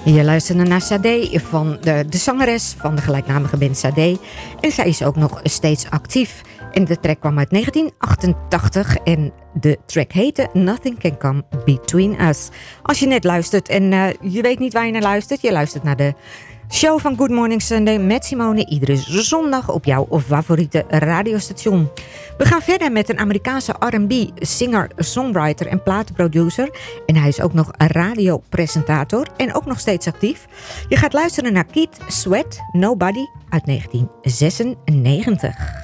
Je luisterde naar Sade, van de zangeres van de gelijknamige band Sade. En zij is ook nog steeds actief. En de track kwam uit 1988 en de track heette Nothing Can Come Between Us. Als je net luistert en je weet niet waar je naar luistert, je luistert naar de show van Good Morning Sunday met Simone iedere zondag op jouw favoriete radiostation. We gaan verder met een Amerikaanse R&B singer, songwriter en platenproducer. En hij is ook nog radiopresentator en ook nog steeds actief. Je gaat luisteren naar Keith Sweat, Nobody uit 1996.